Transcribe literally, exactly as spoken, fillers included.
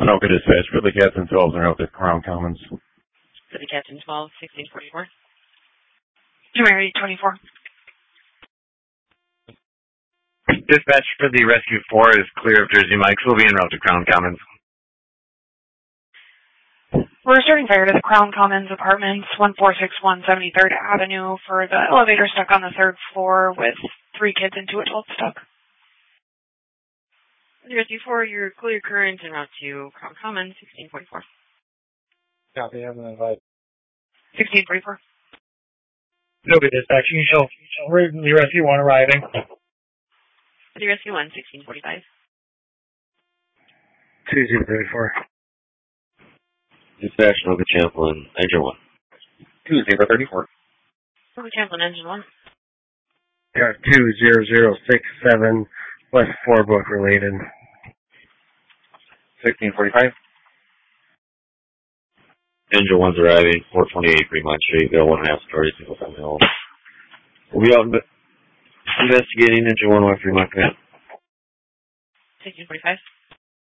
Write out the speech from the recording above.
Anoka dispatch for the Captain twelves and Anoka Crown Commons. For the Captain twelve, sixteen forty-four. Temerity twenty-four. Dispatch for the Rescue four is clear of Jersey Mike's. We'll be en route to Crown Commons. We're starting fire to the Crown Commons Apartments, one four six one seventy-third Avenue for the elevator stuck on the third floor with three kids and two adults stuck. The Rescue four, you're clear current en route to Crown Commons, sixteen forty-four. Copy, have an invite. sixteen forty-four. Nobody dispatch. You shall read the Rescue one arriving. The Rescue one, sixteen forty-five. two zero three four. Dispatch Anoka Champlin, Engine one. two zero three four. Anoka Champlin, Engine one. Got two zero zero six seven, West four book related. sixteen forty-five. Engine one's arriving, four twenty-eight Fremont Street, Bill one and a half stories, single family home. We'll be out inve- investigating Engine one, West Fremont Command. sixteen forty-five.